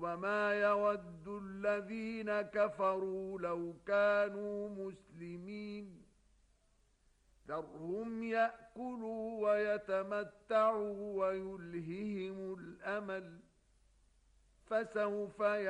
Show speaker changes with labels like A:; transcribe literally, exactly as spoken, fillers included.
A: ربما يود الذين كفروا لو كانوا مسلمين ذرهم يأكلوا ويتمتعوا ويلههم الأمل فسوف